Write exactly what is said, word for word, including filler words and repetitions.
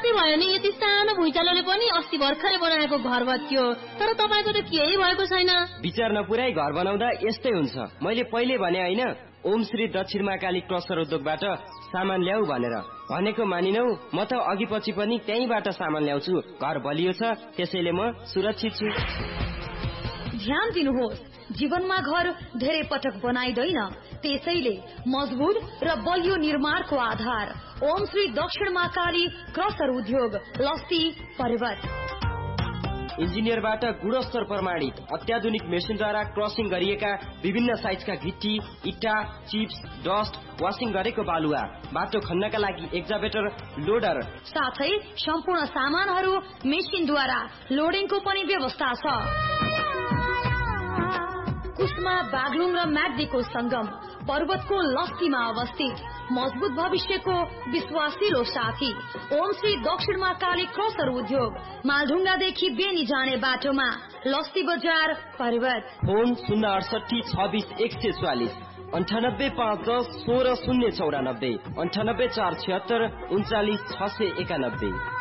राम्ररी भयो नि, यति सानो भुइँचालोले पनि अस्ति भर्खरै बनाएको घर भत्कियो, तर तपाईको त केही भएको छैन। विचार नपुर्याई घर बनाउँदा यस्तै हुन्छ। मैले पहिले भने हैन, ओम श्री दक्षिण महाकाली क्रसर उद्योगबाट सामान ल्याऊ भनेर। भनेको मानिनौ, म त अघि पछि पनि त्यहीबाट सामान ल्याउँछु। घर बलियो छ, त्यसैले म सुरक्षित छु। ध्यान दिनुहोस्, जीवनमा घर धेरै पटक बनाइदैन, त्यसैले मजबुत र बलियो निर्माणको आधार ओम श्री दक्षिण महाकाली क्रसर उद्योग, लस्ती, पर्वत। इन्जिनियरबाट गुणस्तर प्रमाणित अत्याधुनिक मेसिनद्वारा क्रसिङ गरिएका विभिन्न साइजका गिट्टी, इट्टा, चिप्स, डस्ट, वासिङ गरेको बालुवा, बाटो खन्नका लागि एक्जाभेटर, लोडर, साथै सम्पूर्ण सामानहरू मेसिनद्वारा लोडिङको पनि व्यवस्था छ। कुस्मा, बागलुङ र म्याग्दीको संगम, पर्वतको लस्तीमा अवस्थित मजबुत भविष्यको विश्वासिलो साथी ओम श्री दक्षिण महाकाली क्रसर उद्योग, मालढुङ्गादेखि बेनी जाने बाटोमा, लस्ती बजार, पर्वत। फोन शून्य अडसठी छब्बिस एक सय चौवालिस, अन्ठानब्बे पाँच दस सोह्र शून्य चौरानब्बे, अन्ठानब्बे चार छिहत्तर उन्चालिस छ सय एकानब्बे।